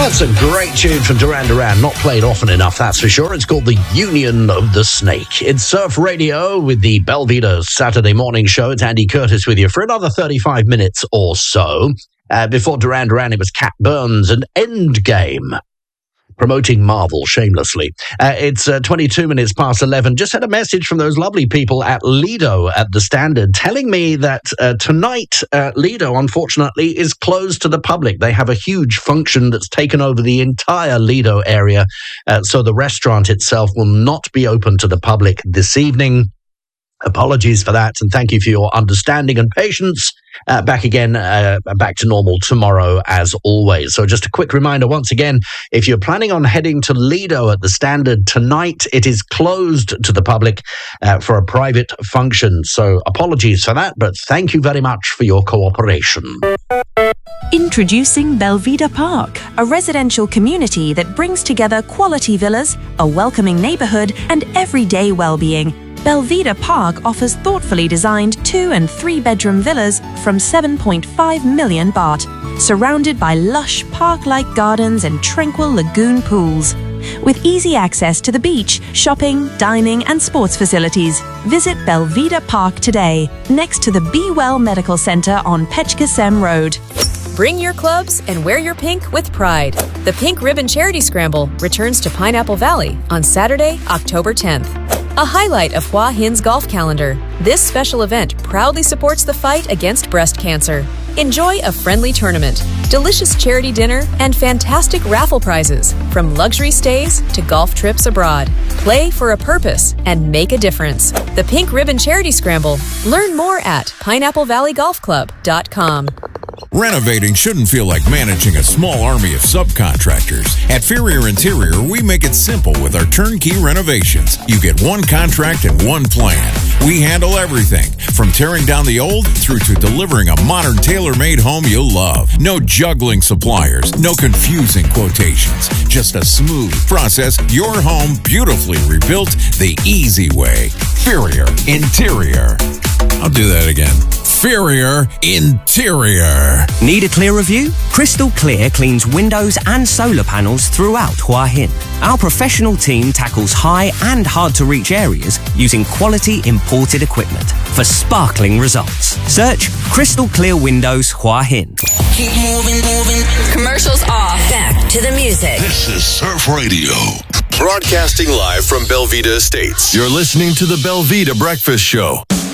That's a great tune from Duran Duran, not played often enough, that's for sure. It's called The Union of the Snake. It's Surf Radio with the Belvedere Saturday morning show. It's Andy Curtis with you for another 35 minutes or so. Before Duran Duran, it was Cat Burns and Endgame, promoting Marvel shamelessly. It's 22 minutes past 11. Just had a message from those lovely people at Lido at the Standard telling me that tonight Lido, unfortunately, is closed to the public. They have a huge function that's taken over the entire Lido area, so the restaurant itself will not be open to the public this evening. Apologies for that, and thank you for your understanding and patience. Back to normal tomorrow as always. So just a quick reminder once again, if you're planning on heading to Lido at the Standard tonight, it is closed to the public for a private function. So apologies for that, but thank you very much for your cooperation. Introducing Belvedere Park, a residential community that brings together quality villas, a welcoming neighborhood, and everyday well-being. Belvedere Park offers thoughtfully designed 2- and 3-bedroom villas from 7.5 million baht, surrounded by lush park-like gardens and tranquil lagoon pools. With easy access to the beach, shopping, dining and sports facilities, visit Belvedere Park today, next to the Be Well Medical Center on Pechkasem Road. Bring your clubs and wear your pink with pride. The Pink Ribbon Charity Scramble returns to Pineapple Valley on Saturday, October 10th. A highlight of Hua Hin's golf calendar, this special event proudly supports the fight against breast cancer. Enjoy a friendly tournament, delicious charity dinner, and fantastic raffle prizes, from luxury stays to golf trips abroad. Play for a purpose and make a difference. The Pink Ribbon Charity Scramble. Learn more at pineapplevalley.golfclub.com. Renovating shouldn't feel like managing a small army of subcontractors. At Ferrier Interior, we make it simple with our turnkey renovations. You get one contract and one plan. We handle everything, from tearing down the old through to delivering a modern tailor-made home you'll love. No juggling suppliers, no confusing quotations. Just a smooth process, your home beautifully rebuilt the easy way. Ferrier Interior. I'll do that again. Ferrier Interior. Need a clear review? Crystal Clear cleans windows and solar panels throughout Hua Hin. Our professional team tackles high and hard-to-reach areas using quality imported equipment for sparkling results. Search Crystal Clear Windows Hua Hin. Keep moving. Commercials off. Back to the music. This is Surf Radio. Broadcasting live from Belvedere Estates. You're listening to the Belvedere Breakfast Show.